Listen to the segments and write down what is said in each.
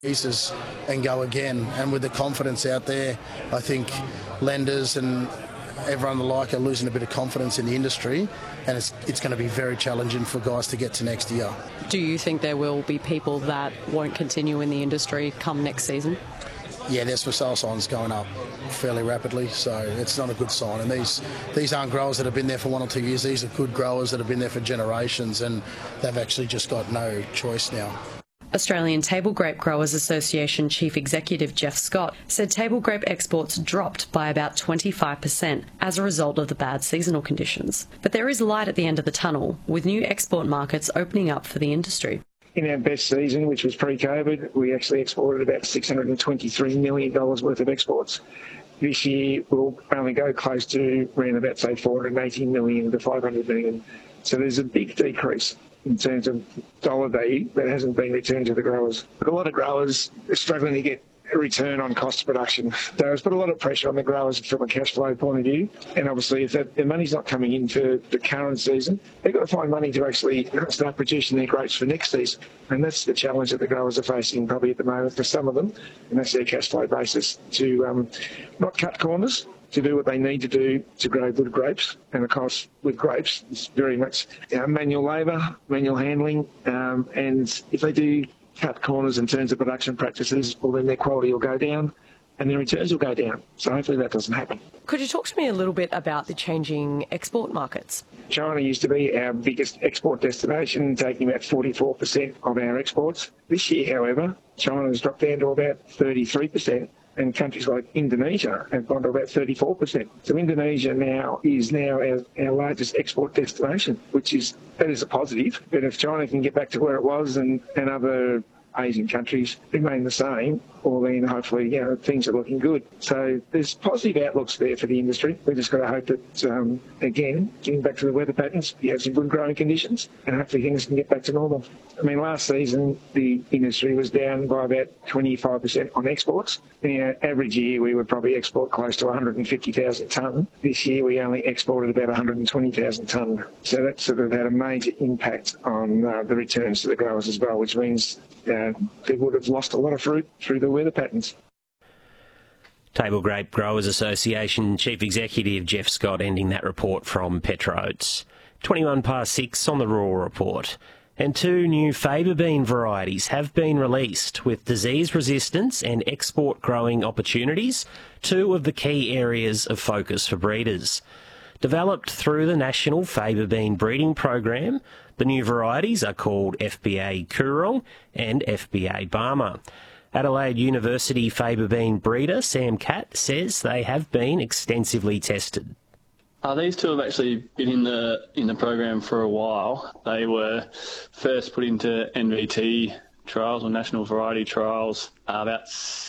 pieces and go again. And with the confidence out there, I think lenders and everyone alike are losing a bit of confidence in the industry, and it's going to be very challenging for guys to get to next year. Do you think there will be people that won't continue in the industry come next season? Yeah, there's for sale signs going up fairly rapidly, so it's not a good sign. And these aren't growers that have been there for 1 or 2 years. These are good growers that have been there for generations, and they've actually just got no choice now. Australian Table Grape Growers Association Chief Executive Jeff Scott said table grape exports dropped by about 25% as a result of the bad seasonal conditions. But there is light at the end of the tunnel, with new export markets opening up for the industry. In our best season, which was pre-COVID, we actually exported about $623 million worth of exports. This year, we'll only go close to around about, say, $480 million to $500 million. So there's a big decrease in terms of dollar value that hasn't been returned to the growers. But a lot of growers are struggling to get a return on cost of production. So it's put a lot of pressure on the growers from a cash flow point of view. And obviously, if the money's not coming in for the current season, they've got to find money to actually start producing their grapes for next season. And that's the challenge that the growers are facing probably at the moment for some of them. And that's their cash flow basis to not cut corners, to do what they need to do to grow good grapes. And of course, with grapes, it's very much manual labour, manual handling, and if they do cut corners in terms of production practices, well, then their quality will go down and their returns will go down. So hopefully that doesn't happen. Could you talk to me a little bit about the changing export markets? China used to be our biggest export destination, taking about 44% of our exports. This year, however, China has dropped down to about 33%. And countries like Indonesia have gone to about 34%. So Indonesia is our largest export destination, that is a positive. But if China can get back to where it was and other Asian countries remain the same, well then hopefully things are looking good. So there's positive outlooks there for the industry. We've just got to hope that, again, getting back to the weather patterns, you have some good growing conditions and hopefully things can get back to normal. I mean, last season the industry was down by about 25% on exports. In our average year we would probably export close to 150,000 tonne. This year we only exported about 120,000 tonne. So that sort of had a major impact on the returns to the growers as well, which means they would have lost a lot of fruit through the weather patterns. Table Grape Growers Association Chief Executive Jeff Scott ending that report from Petra Oats. 6:21 on the Raw Report. And 2 new faba bean varieties have been released with disease resistance and export growing opportunities, 2 of the key areas of focus for breeders. Developed through the National Faba Bean Breeding Program, the new varieties are called FBA Coorong and FBA Barmer. Adelaide University Faba Bean breeder Sam Catt says they have been extensively tested. These 2 have actually been in the program for a while. They were first put into NVT trials or national variety trials about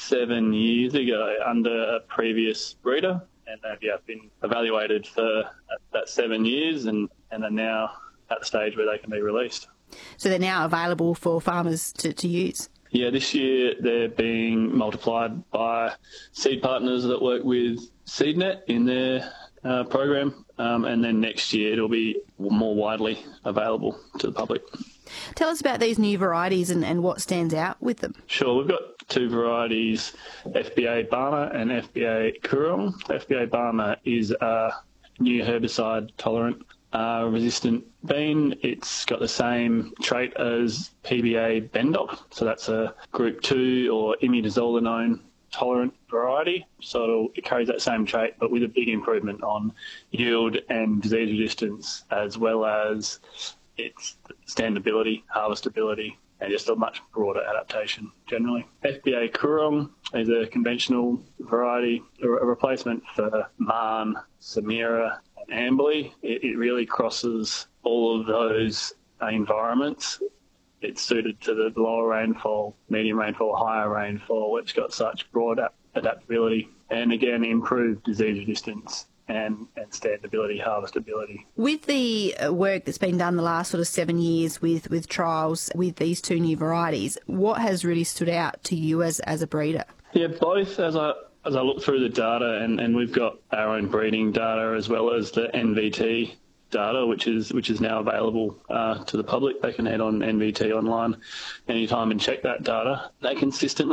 7 years ago under a previous breeder, and they've been evaluated for that 7 years and are now at the stage where they can be released. So they're now available for farmers to use? Yeah, this year they're being multiplied by seed partners that work with SeedNet in their program, and then next year it'll be more widely available to the public. Tell us about these new varieties and what stands out with them. Sure, we've got 2 varieties, FBA Barmer and FBA Coorong. FBA Barmer is a new herbicide-tolerant resistant bean. It's got the same trait as PBA Bendoc, so that's a Group 2 or imidazolinone tolerant variety, so it carries that same trait but with a big improvement on yield and disease resistance, as well as its standability, harvestability, and just a much broader adaptation generally. FBA Coorong is a conventional variety, a replacement for Marn, Samira and Amberley. It really crosses all of those environments. It's suited to the lower rainfall, medium rainfall, higher rainfall. It's got such broad adaptability and, again, improved disease resistance and standability, harvestability. With the work that's been done the last sort of 7 years with trials with these 2 new varieties, what has really stood out to you as a breeder? Yeah, both. As I look through the data, and we've got our own breeding data as well as the NVT data, which is now available to the public. They can head on NVT online anytime and check that data. They consistently